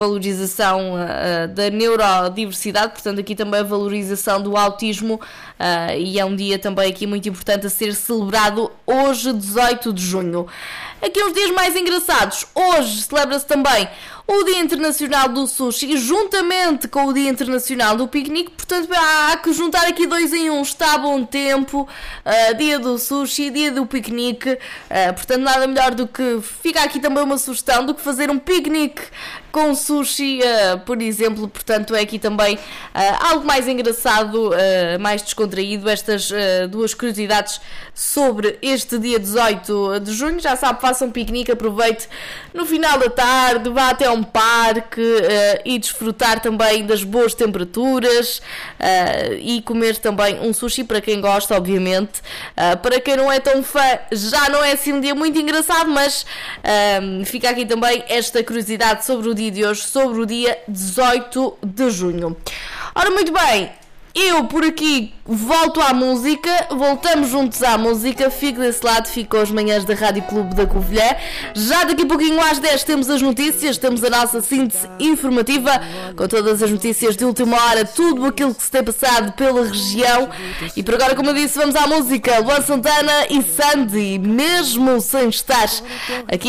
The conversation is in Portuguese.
valorização da neurodiversidade, portanto aqui também a valorização do autismo, e é um dia também aqui muito importante a ser celebrado hoje, 18 de junho. Aqui uns dias mais engraçados, hoje celebra-se também o Dia Internacional do Sushi, juntamente com o Dia Internacional do Piquenique, portanto há que juntar aqui dois em um, está a bom tempo, Dia do Sushi, Dia do Piquenique, portanto nada melhor do que, fica aqui também uma sugestão, do que fazer um piquenique com sushi, por exemplo, portanto é aqui também algo mais engraçado, mais descontraído, estas duas curiosidades sobre este dia 18 de junho, já sabe, faça um piquenique, aproveite no final da tarde, vá até um parque e desfrutar também das boas temperaturas e comer também um sushi para quem gosta, obviamente. Para quem não é tão fã, já não é assim um dia muito engraçado, mas fica aqui também esta curiosidade sobre o dia de hoje, sobre o dia 18 de junho. Ora, muito bem, eu por aqui volto à música, voltamos juntos à música, fico desse lado, fico às manhãs da Rádio Clube da Covilhã. Já daqui a pouquinho às 10 temos as notícias, temos a nossa síntese informativa, com todas as notícias de última hora, tudo aquilo que se tem passado pela região. E por agora, como eu disse, vamos à música. Luan Santana e Sandy, mesmo sem estar aqui